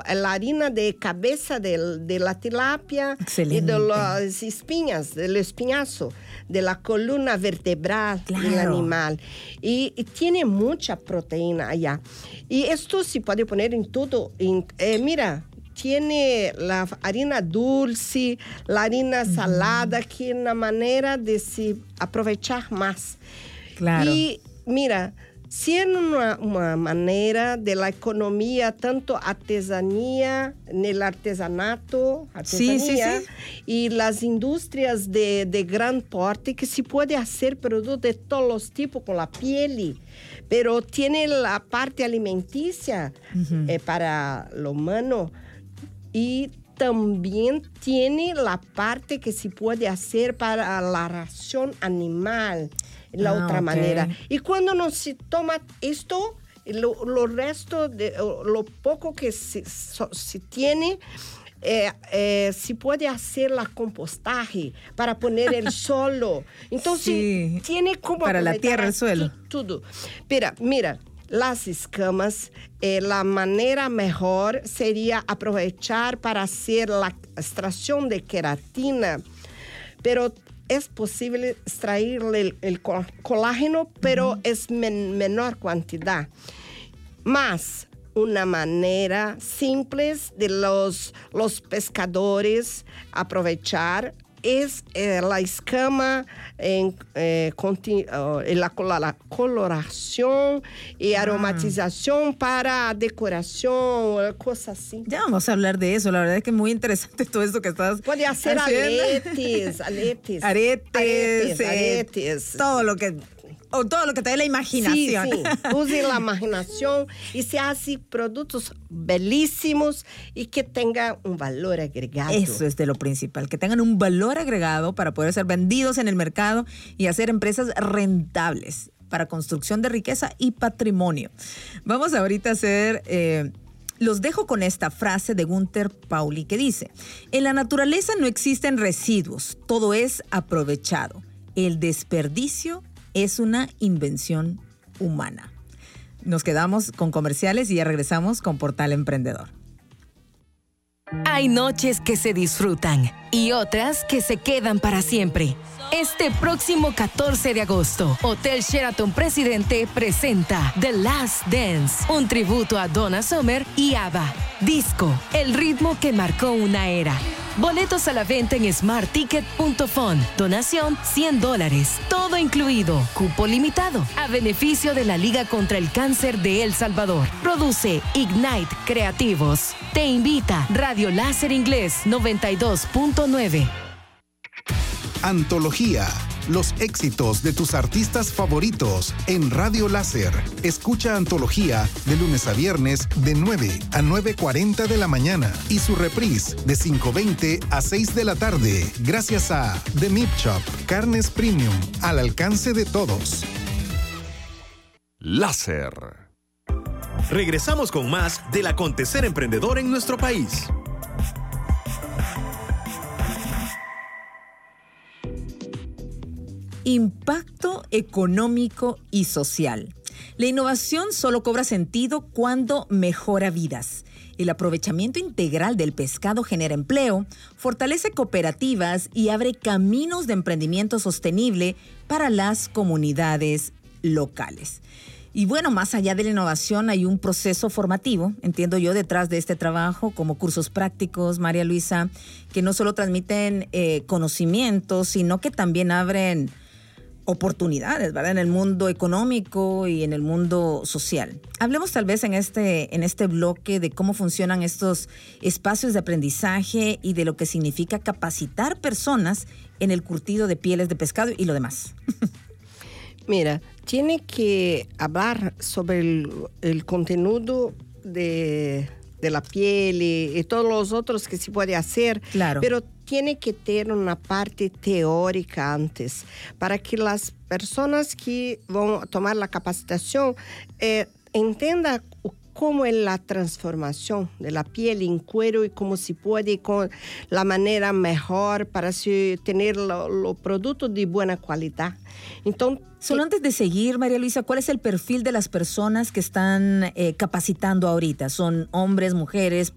la harina de cabeza de la tilapia. Excelente. Y de las espinhas, del espinazo, de la columna vertebral del animal. Y tiene mucha proteína allá. Y esto se puede poner en todo. Mira, tiene la harina dulce, la harina salada, que es una manera de se aprovechar más. Claro. Y mira, si es una manera de la economía, tanto artesanía, en el artesanato, artesanía, y las industrias de gran porte, que se puede hacer productos de todos los tipos con la piel, pero tiene la parte alimenticia para lo humano. Y también tiene la parte que se puede hacer para la ración animal, la otra manera. Y cuando no se toma esto, lo resto, lo poco que se tiene, se puede hacer la compostaje para poner el suelo. Entonces, tiene como... Para la tierra, el suelo. Todo. Pero, mira, las escamas, la manera mejor sería aprovechar para hacer la extracción de queratina, pero es posible extraerle el colágeno, pero es menor cantidad. Más una manera simple de los pescadores aprovechar es la escama la coloración y aromatización para decoración, cosas así. Ya vamos a hablar de eso. La verdad es que es muy interesante todo esto que estás Puede hacer haciendo. Aretes. Todo lo que te dé la imaginación. Sí. Use la imaginación y se hace productos belísimos y que tengan un valor agregado. Eso es de lo principal, que tengan un valor agregado para poder ser vendidos en el mercado y hacer empresas rentables para construcción de riqueza y patrimonio. Vamos ahorita a hacer... los dejo con esta frase de Gunther Pauli que dice: en la naturaleza no existen residuos, todo es aprovechado. El desperdicio es una invención humana. Nos quedamos con comerciales y ya regresamos con Portal Emprendedor. Hay noches que se disfrutan y otras que se quedan para siempre. Este próximo 14 de agosto, Hotel Sheraton Presidente presenta The Last Dance, un tributo a Donna Summer y ABBA. Disco, el ritmo que marcó una era. Boletos a la venta en smartticket.com. Donación $100. Todo incluido. Cupo limitado. A beneficio de la Liga contra el Cáncer de El Salvador. Produce Ignite Creativos. Te invita Radio Láser Inglés 92.9. Antología. Los éxitos de tus artistas favoritos en Radio Láser. Escucha Antología de lunes a viernes de 9 a 9:40 de la mañana y su reprise de 5:20 a 6 de la tarde. Gracias a The Meat Shop, carnes premium al alcance de todos. Láser. Regresamos con más del acontecer emprendedor en nuestro país. Impacto económico y social. La innovación solo cobra sentido cuando mejora vidas. El aprovechamiento integral del pescado genera empleo, fortalece cooperativas y abre caminos de emprendimiento sostenible para las comunidades locales. Y bueno, más allá de la innovación hay un proceso formativo, entiendo yo, detrás de este trabajo, como cursos prácticos, María Luisa, que no solo transmiten conocimientos, sino que también abren oportunidades, ¿verdad? En el mundo económico y en el mundo social. Hablemos tal vez en este bloque de cómo funcionan estos espacios de aprendizaje y de lo que significa capacitar personas en el curtido de pieles de pescado y lo demás. Mira, tiene que hablar sobre el contenido de la piel y todos los otros que se puede hacer, claro, pero tiene que tener una parte teórica antes, para que las personas que van a tomar la capacitación entendan cómo es la transformación de la piel en cuero y cómo se puede con la manera mejor para tener los productos de buena calidad. Entonces, solo antes de seguir, María Luisa, ¿cuál es el perfil de las personas que están capacitando ahorita? ¿Son hombres, mujeres,